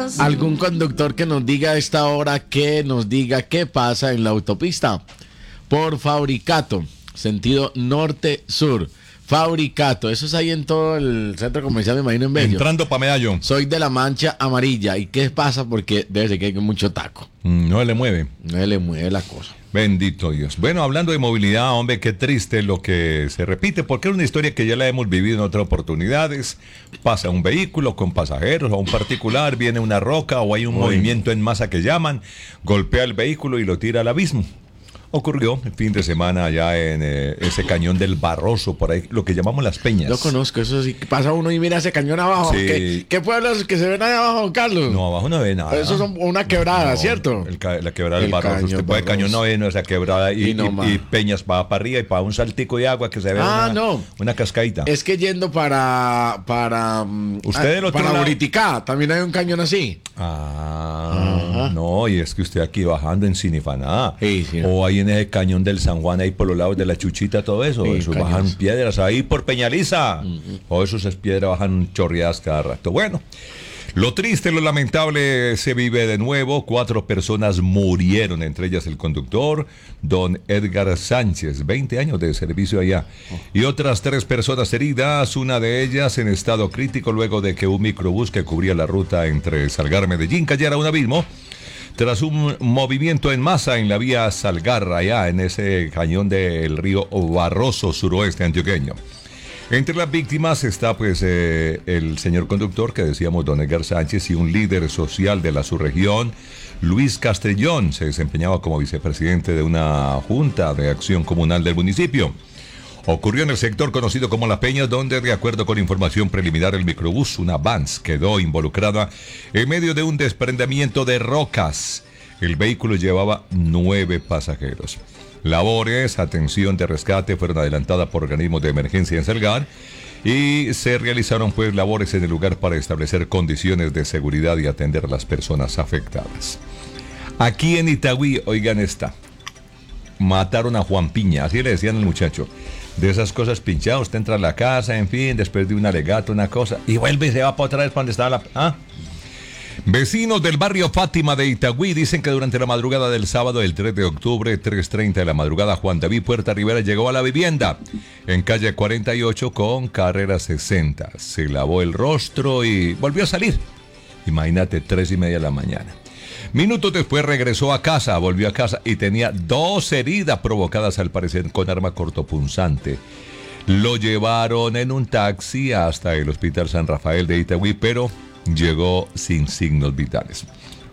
Algún conductor que nos diga a esta hora, que nos diga qué pasa en la autopista por Fabricato, sentido norte-sur. Fabricato, eso es ahí en todo el centro comercial, me imagino, en Bello. Entrando para Medallo. Soy de la Mancha Amarilla. ¿Y qué pasa? Porque debe ser que hay mucho taco. No le mueve. No le mueve la cosa. Bendito Dios. Bueno, hablando de movilidad, hombre, qué triste lo que se repite, porque es una historia que ya la hemos vivido en otras oportunidades. Pasa un vehículo con pasajeros o un particular, viene una roca o hay un movimiento en masa que llaman, golpea el vehículo y lo tira al abismo. Ocurrió el fin de semana allá en ese cañón del Barroso, por ahí, lo que llamamos Las Peñas. Yo conozco, eso sí, pasa uno y mira ese cañón abajo. Sí. ¿Qué pueblos que se ven ahí abajo, Carlos? No, abajo no ve nada. Pero eso es una quebrada, No, ¿cierto? La quebrada del Barroso. Usted puede cañón no ve, no, esa quebrada y Peñas va para arriba y para un saltico de agua que se ve una cascadita. Es que yendo para usted del otro lado. Buriticá, también hay un cañón así. No, y es que usted aquí bajando en Sinifaná, sí. O ahí en ese cañón del San Juan, ahí por los lados de la Chuchita, todo eso, Sí, eso bajan piedras, ahí por Peñaliza, o eso es piedra, bajan chorreadas cada rato. Bueno, lo triste, lo lamentable se vive de nuevo. 4 personas murieron, entre ellas el conductor, don Edgar Sánchez, 20 años de servicio allá, y otras 3 personas heridas, una de ellas en estado crítico luego de que un microbús que cubría la ruta entre Salgar y Medellín cayera a un abismo tras un movimiento en masa en la vía Salgar, allá en ese cañón del río Barroso, suroeste antioqueño. Entre las víctimas está el señor conductor que decíamos, don Edgar Sánchez, y un líder social de la subregión, Luis Castellón. Se desempeñaba como vicepresidente de una junta de acción comunal del municipio. Ocurrió en el sector conocido como La Peña, donde, de acuerdo con información preliminar, el microbús, una Vans, quedó involucrada en medio de un desprendimiento de rocas. El vehículo llevaba 9 pasajeros. Labores, atención de rescate fueron adelantadas por organismos de emergencia en Salgar y se realizaron labores en el lugar para establecer condiciones de seguridad y atender a las personas afectadas. Aquí en Itagüí, oigan esta, mataron a Juan Piña, así le decían al muchacho. De esas cosas pinchadas, usted entra a la casa, en fin, después de un alegato, una cosa, y vuelve y se va para otra vez para donde estaba la... Vecinos del barrio Fátima de Itagüí dicen que durante la madrugada del sábado, el 3 de octubre, 3:30 de la madrugada, Juan David Puerta Rivera llegó a la vivienda en calle 48 con carrera 60. Se lavó el rostro y volvió a salir. Imagínate, 3:30 de la mañana. Minutos después regresó a casa, volvió a casa y tenía 2 heridas provocadas al parecer con arma cortopunzante. Lo llevaron en un taxi hasta el Hospital San Rafael de Itagüí, pero llegó sin signos vitales.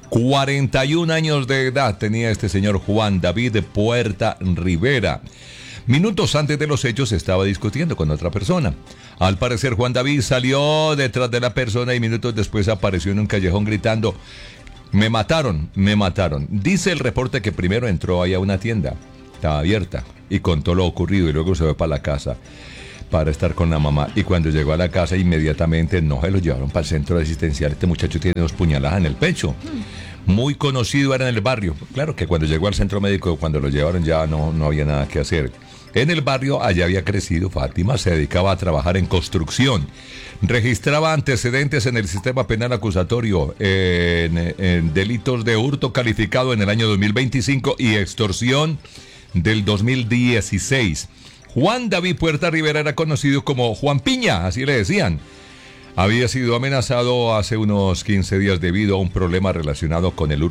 41 años de edad tenía este señor Juan David Puerta Rivera. Minutos antes de los hechos estaba discutiendo con otra persona. Al parecer Juan David salió detrás de la persona y minutos después apareció en un callejón gritando: me mataron, me mataron. Dice el reporte que primero entró ahí a una tienda, estaba abierta, y contó lo ocurrido y luego se fue para la casa para estar con la mamá. Y cuando llegó a la casa, inmediatamente no se lo llevaron para el centro asistencial. Este muchacho tiene 2 puñaladas en el pecho. Muy conocido era en el barrio. Claro que cuando llegó al centro médico, cuando lo llevaron ya no había nada que hacer. En el barrio, allá había crecido Fátima, se dedicaba a trabajar en construcción. Registraba antecedentes en el sistema penal acusatorio en delitos de hurto calificado en el año 2025 y extorsión del 2016. Juan David Puerta Rivera era conocido como Juan Piña, así le decían. Había sido amenazado hace unos 15 días debido a un problema relacionado con el hurto